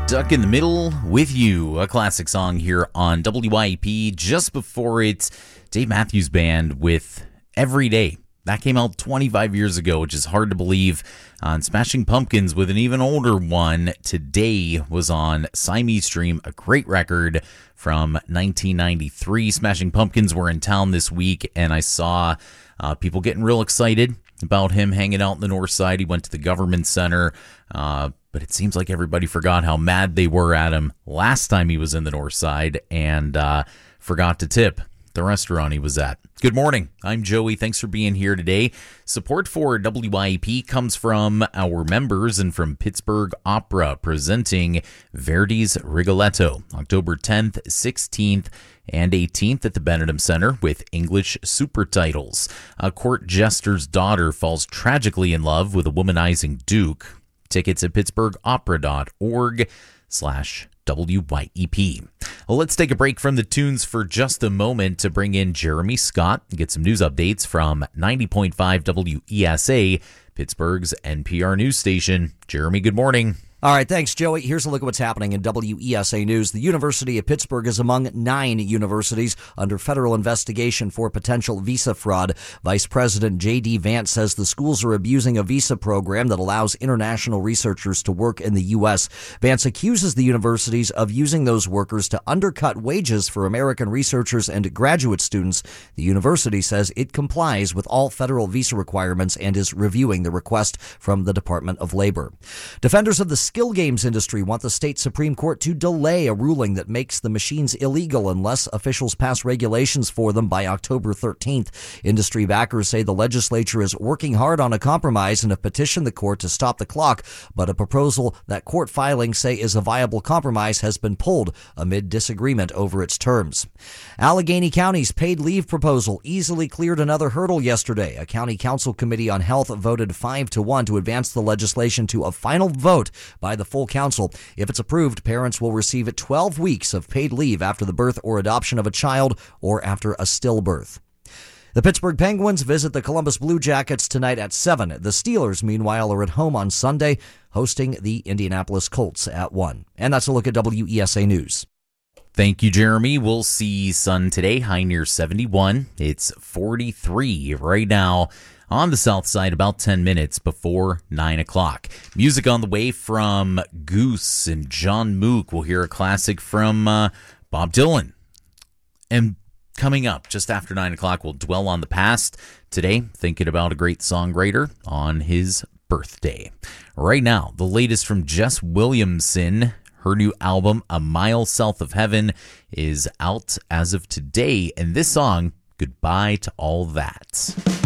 Stuck in the Middle with You, a classic song here on WYEP. Just before it, Dave Matthews Band with Every Day. That came out 25 years ago, which is hard to believe. On Smashing Pumpkins with an even older one, Today was on Siamese Dream, a great record from 1993. Smashing Pumpkins were in town this week, and I saw people getting real excited about him hanging out in the north side. He went to the government center, but it seems like everybody forgot how mad they were at him last time he was in the north side and forgot to tip the restaurant he was at. Good morning. I'm Joey. Thanks for being here today. Support for WYEP comes from our members and from Pittsburgh Opera, presenting Verdi's Rigoletto, October 10th, 16th, and 18th at the Benedum Center with English super titles. A court jester's daughter falls tragically in love with a womanizing duke. Tickets at pittsburghopera.org/WYEP. Well, let's take a break from the tunes for just a moment to bring in Jeremy Scott and get some news updates from 90.5 WESA, Pittsburgh's NPR news station. Jeremy, good morning. All right, thanks, Joey. Here's a look at what's happening in WESA News. The University of Pittsburgh is among 9 universities under federal investigation for potential visa fraud. Vice President J.D. Vance says the schools are abusing a visa program that allows international researchers to work in the U.S. Vance accuses the universities of using those workers to undercut wages for American researchers and graduate students. The university says it complies with all federal visa requirements and is reviewing the request from the Department of Labor. Defenders of the skill games industry want the state Supreme Court to delay a ruling that makes the machines illegal unless officials pass regulations for them by October 13th. Industry backers say the legislature is working hard on a compromise and have petitioned the court to stop the clock, but a proposal that court filings say is a viable compromise has been pulled amid disagreement over its terms. Allegheny County's paid leave proposal easily cleared another hurdle yesterday. A county council committee on health voted 5-1 to advance the legislation to a final vote by the full council. If it's approved, parents will receive 12 weeks of paid leave after the birth or adoption of a child or after a stillbirth. The Pittsburgh Penguins visit the Columbus Blue Jackets tonight at 7. The Steelers, meanwhile, are at home on Sunday, hosting the Indianapolis Colts at 1. And that's a look at WESA News. Thank you, Jeremy. We'll see sun today, high near 71. It's 43 right now on the south side, about 10 minutes before 9 o'clock. Music on the way from Goose and John Mook. We'll hear a classic from Bob Dylan. And coming up just after 9 o'clock, we'll dwell on the past. Today, thinking about a great songwriter on his birthday. Right now, the latest from Jess Williamson. Her new album, A Mile South of Heaven, is out as of today. And this song, Goodbye to All That.